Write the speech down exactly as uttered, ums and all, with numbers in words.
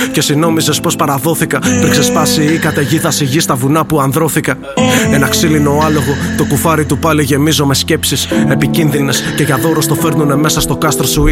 Και εσύ νόμιζες πως παραδόθηκα. Πριν ξεσπάσει η καταιγίδα στη γη στα βουνά που ανδρώθηκα. Ένα ξύλινο άλογο, το κουφάρι του πάλι γεμίζω με σκέψεις επικίνδυνες. Και για δώρο στο φέρνουνε μέσα στο κάστρο σου.